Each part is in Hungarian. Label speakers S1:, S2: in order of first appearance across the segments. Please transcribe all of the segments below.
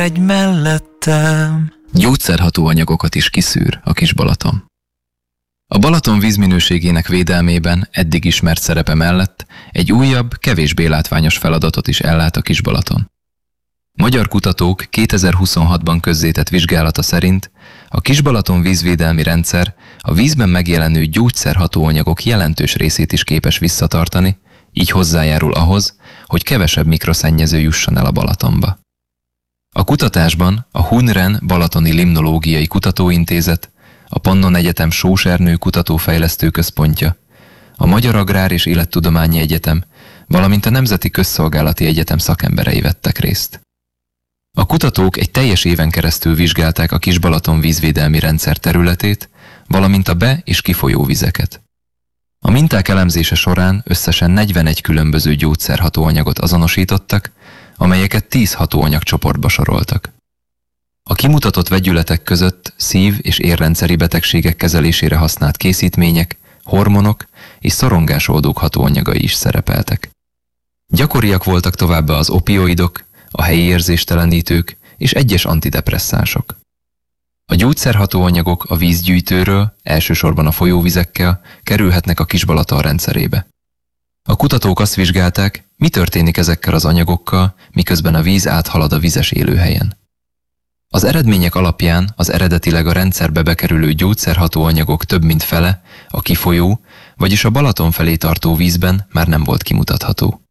S1: Egy mellettem.
S2: Gyógyszerható anyagokat is kiszűr a Kis-Balaton. A Balaton vízminőségének védelmében eddig ismert szerepe mellett egy újabb, kevésbé látványos feladatot is ellát a Kis-Balaton. Magyar kutatók 2026-ban közzétett vizsgálata szerint a Kis-Balaton vízvédelmi rendszer a vízben megjelenő gyógyszerható anyagok jelentős részét is képes visszatartani, így hozzájárul ahhoz, hogy kevesebb mikroszennyező jusson el a Balatonba. A kutatásban a Hunren Balatoni Limnológiai Kutatóintézet, a Pannon Egyetem Sós-Ernő Kutatófejlesztő Központja, a Magyar Agrár és Élettudományi Egyetem, valamint a Nemzeti Közszolgálati Egyetem szakemberei vettek részt. A kutatók egy teljes éven keresztül vizsgálták a Kis-Balaton vízvédelmi rendszer területét, valamint a be- és kifolyó vizeket. A minták elemzése során összesen 41 különböző gyógyszerható anyagot azonosítottak, amelyeket 10 hatóanyagcsoportba soroltak. A kimutatott vegyületek között szív- és érrendszeri betegségek kezelésére használt készítmények, hormonok és szorongásoldók hatóanyagai is szerepeltek. Gyakoriak voltak továbbá az opioidok, a helyi érzéstelenítők és egyes antidepresszánsok. A gyógyszerható anyagok a vízgyűjtőről, elsősorban a folyóvizekkel kerülhetnek a Kis-Balaton rendszerébe. A kutatók azt vizsgálták, mi történik ezekkel az anyagokkal, miközben a víz áthalad a vizes élőhelyen. Az eredmények alapján az eredetileg a rendszerbe bekerülő gyógyszerható anyagok több mint fele a kifolyó, vagyis a Balaton felé tartó vízben már nem volt kimutatható.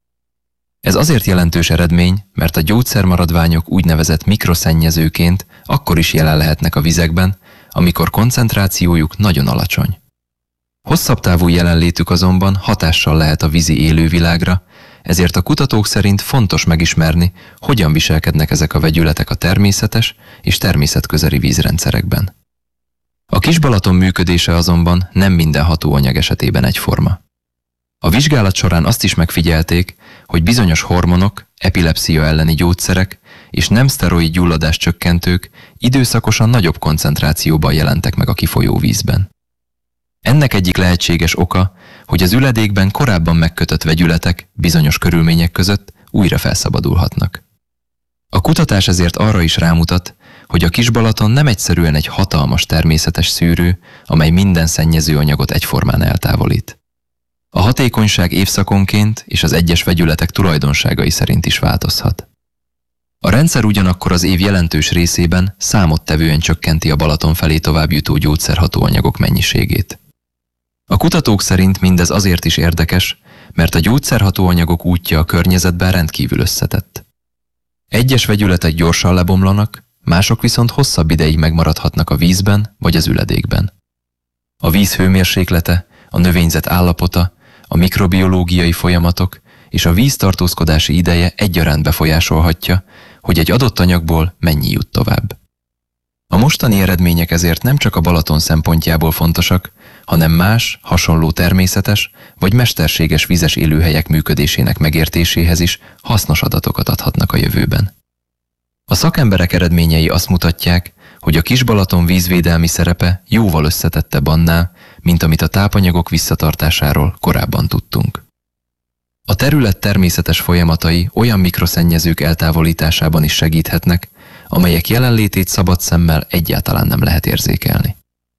S2: Ez azért jelentős eredmény, mert a gyógyszermaradványok úgynevezett mikroszennyezőként akkor is jelen lehetnek a vizekben, amikor koncentrációjuk nagyon alacsony. Hosszabb távú jelenlétük azonban hatással lehet a vízi élővilágra, ezért a kutatók szerint fontos megismerni, hogyan viselkednek ezek a vegyületek a természetes és természetközeli vízrendszerekben. A Kis-Balaton működése azonban nem minden hatóanyag esetében egyforma. A vizsgálat során azt is megfigyelték, hogy bizonyos hormonok, epilepszia elleni gyógyszerek és nem szteroid gyulladáscsökkentők időszakosan nagyobb koncentrációban jelentek meg a kifolyó vízben. Ennek egyik lehetséges oka, hogy az üledékben korábban megkötött vegyületek bizonyos körülmények között újra felszabadulhatnak. A kutatás ezért arra is rámutat, hogy a Kis-Balaton nem egyszerűen egy hatalmas természetes szűrő, amely minden szennyező anyagot egyformán eltávolít. A hatékonyság évszakonként és az egyes vegyületek tulajdonságai szerint is változhat. A rendszer ugyanakkor az év jelentős részében számottevően csökkenti a Balaton felé továbbjutó gyógyszerható anyagok mennyiségét. A kutatók szerint mindez azért is érdekes, mert a gyógyszerható anyagok útja a környezetben rendkívül összetett. Egyes vegyületek gyorsan lebomlanak, mások viszont hosszabb ideig megmaradhatnak a vízben vagy az üledékben. A víz hőmérséklete, a növényzet állapota, a mikrobiológiai folyamatok és a víztartózkodási ideje egyaránt befolyásolhatja, hogy egy adott anyagból mennyi jut tovább. A mostani eredmények ezért nem csak a Balaton szempontjából fontosak, hanem más, hasonló természetes vagy mesterséges vizes élőhelyek működésének megértéséhez is hasznos adatokat adhatnak a jövőben. A szakemberek eredményei azt mutatják, hogy a Kis-Balaton vízvédelmi szerepe jóval összetettebb annál, mint amit a tápanyagok visszatartásáról korábban tudtunk. A terület természetes folyamatai olyan mikroszennyezők eltávolításában is segíthetnek, amelyek jelenlétét szabad szemmel egyáltalán nem lehet érzékelni.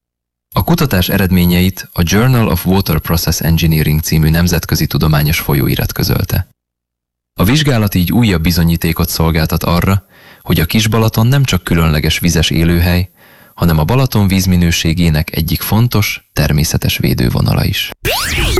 S2: A kutatás eredményeit a Journal of Water Process Engineering című nemzetközi tudományos folyóirat közölte. A vizsgálat így újabb bizonyítékot szolgáltat arra, hogy a Kis-Balaton nem csak különleges vizes élőhely, hanem a Balaton vízminőségének egyik fontos, természetes védővonala is.